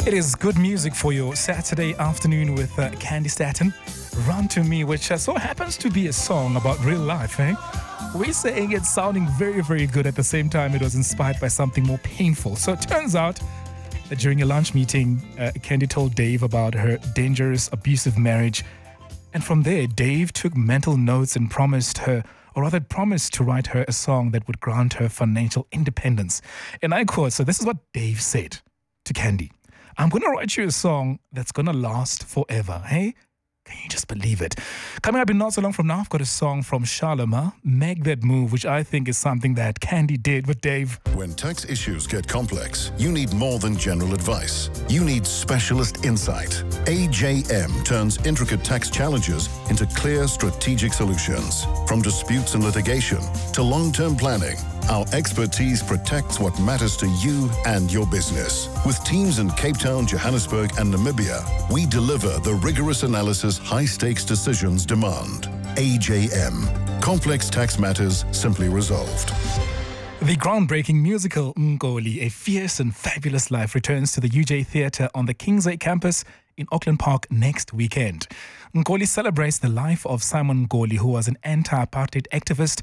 It is good music for your Saturday afternoon with Candy Staton. Run to Me, which so happens to be a song about real life, eh? We're saying it's sounding very, very good. At the same time, it was inspired by something more painful. So it turns out that during a lunch meeting, Candy told Dave about her dangerous, abusive marriage. And from there, Dave took mental notes and promised to write her a song that would grant her financial independence. And I quote, so this is what Dave said to Candy. I'm going to write you a song that's going to last forever, hey? Can you just believe it? Coming up in not so long from now, I've got a song from Charlemagne, Make That Move, which I think is something that Candy did with Dave. When tax issues get complex, you need more than general advice. You need specialist insight. AJM turns intricate tax challenges into clear strategic solutions. From disputes and litigation to long-term planning, our expertise protects what matters to you and your business. With teams in Cape Town, Johannesburg, and Namibia, we deliver the rigorous analysis high-stakes decisions demand. AJM. Complex tax matters simply resolved. The groundbreaking musical Ngoli, A Fierce and Fabulous Life, returns to the UJ Theatre on the Kingsway campus in Auckland Park next weekend. Ngoli celebrates the life of Simon Ngoli, who was an anti-apartheid activist,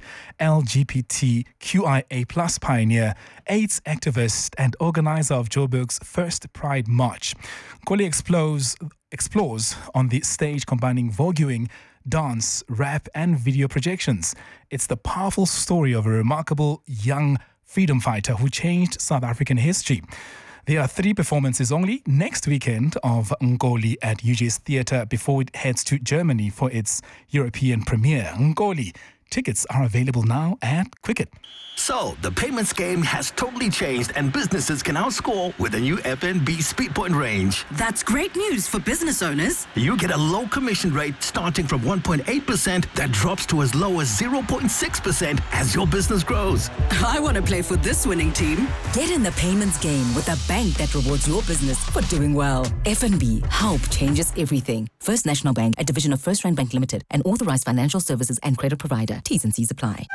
LGBTQIA+ pioneer, AIDS activist, and organizer of Joburg's first Pride March. Ngoli explores on the stage combining voguing, dance, rap, and video projections. It's the powerful story of a remarkable young freedom fighter who changed South African history. There are 3 performances only next weekend of Ngoli at UJ's Theatre before it heads to Germany for its European premiere. Ngoli. Tickets are available now at Quicket. So, the payments game has totally changed and businesses can now score with the new FNB SpeedPoint range. That's great news for business owners. You get a low commission rate starting from 1.8% that drops to as low as 0.6% as your business grows. I want to play for this winning team. Get in the payments game with a bank that rewards your business for doing well. FNB, help changes everything. First National Bank, a division of First Rand Bank Limited, an authorized financial services and credit provider. T's and C's apply.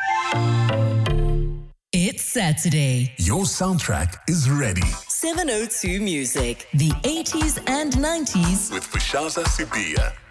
It's Saturday. Your soundtrack is ready. 702 Music. The 80s and 90s. With Fushaza Sibia.